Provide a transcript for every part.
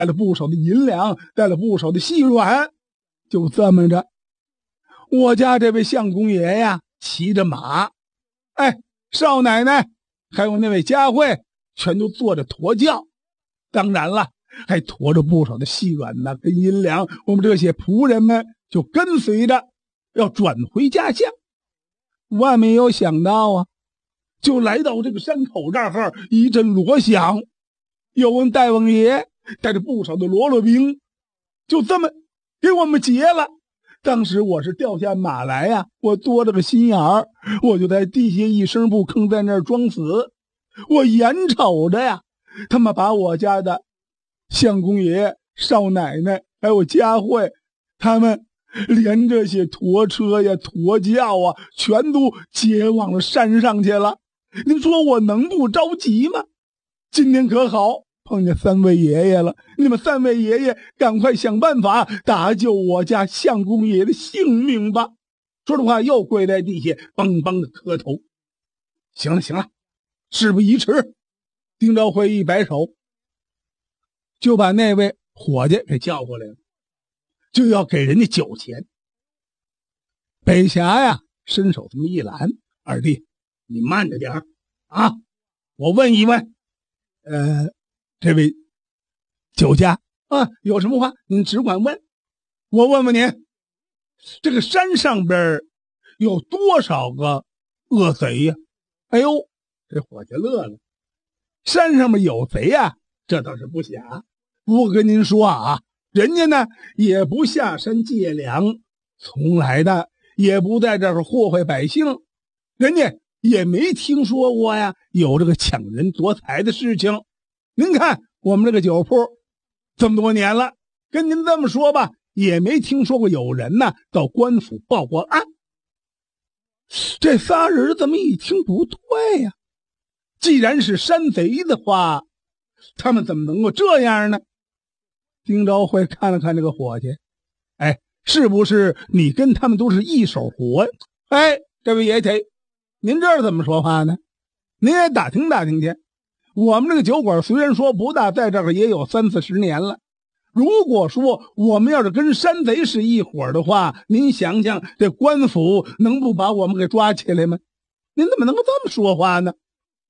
带了不少的银两，带了不少的细软。就这么着，我家这位相公爷呀，骑着马，少奶奶还有那位佳慧全都坐着驮轿，当然了，还驮着不少的细软呢跟银两。我们这些仆人们就跟随着要转回家乡。万没有想到啊，就来到这个山口这儿，一阵锣响，有问大王爷带着不少的罗罗兵，就这么给我们劫了。当时我是掉下马来呀，我多了个心眼儿，我就在地下一声不吭，在那儿装死。我眼瞅着呀，他们把我家的相公爷、少奶奶还有佳慧，他们连这些驮车呀、驮轿啊，全都接往了山上去了。您说我能不着急吗？今天可好，碰见三位爷爷了，你们三位爷爷赶快想办法搭救我家相公爷的性命吧。说着话又跪在地下梆梆的磕头。行了行了，事不宜迟。丁兆辉一摆手，就把那位伙计给叫过来了，就要给人家酒钱。北峡呀伸手这么一拦，二弟你慢着点啊，我问一问这位酒家啊，有什么话您只管问。我问问您，这个山上边有多少个恶贼呀？哎呦，这伙计乐了，山上面有贼呀，这倒是不假。不过跟您说啊，人家呢也不下山借粮，从来的也不在这儿祸害百姓，人家也没听说过呀有这个抢人夺财的事情。您看我们这个酒铺这么多年了，跟您这么说吧，也没听说过有人呢到官府报过案。这仨人这么一听不对呀，既然是山贼的话，他们怎么能够这样呢？丁兆辉看了看这个伙计，是不是你跟他们都是一手活呀？这位爷爷，您这儿怎么说话呢？您也打听打听去。我们这个酒馆虽然说不大，在这儿也有30-40年了。如果说我们要是跟山贼是一伙的话，您想想这官府能不把我们给抓起来吗？您怎么能够这么说话呢？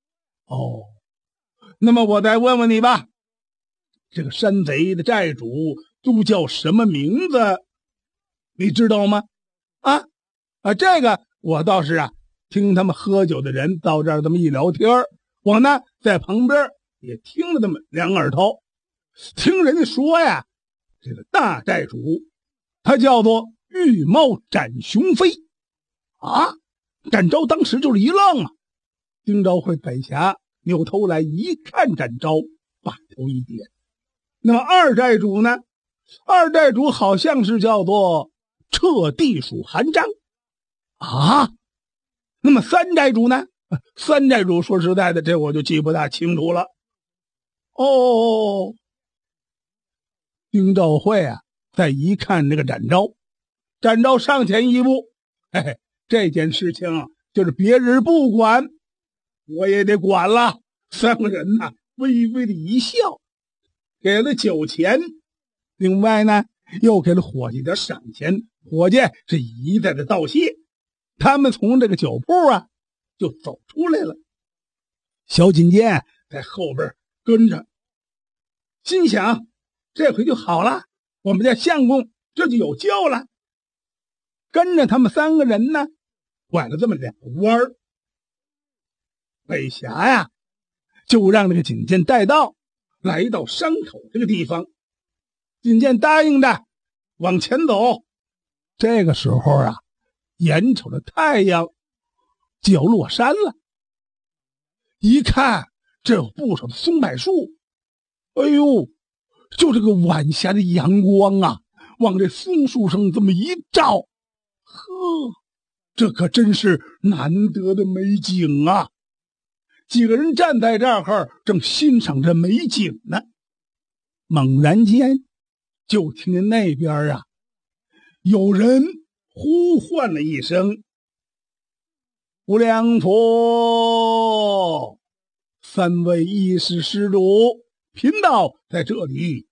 那么我再问问你吧，这个山贼的债主都叫什么名字？你知道吗？这个我倒是听他们喝酒的人到这儿这么一聊天，我呢在旁边也听了这么两耳朵，听人家说呀，这个大债主他叫做玉猫展雄飞展昭当时就是一愣丁昭会北峡扭头来一看展昭，把头一点。那么二债主呢？二债主好像是叫做彻地鼠韩章那么三债主呢？三债主说实在的，这我就记不大清楚了。丁兆会再一看这个展昭，展昭上前一步，这件事情就是别人不管，我也得管了。三个人微微的一笑，给了酒钱，另外呢又给了伙计点赏钱。伙计是一再的道谢，他们从这个酒铺就走出来了。小锦剑在后边跟着，心想这回就好了，我们家相公这就有救了。跟着他们三个人呢拐了这么两个弯儿，北峡就让这个锦剑带道，来到山口这个地方。锦剑答应着往前走。这个时候眼瞅着太阳就要落山了，一看这有不少的松柏树，就这个晚霞的阳光往这松树上这么一照，这可真是难得的美景几个人站在这儿正欣赏着美景呢，猛然间就听见那边有人呼唤了一声：无量佛，三位义士施主，贫道在这里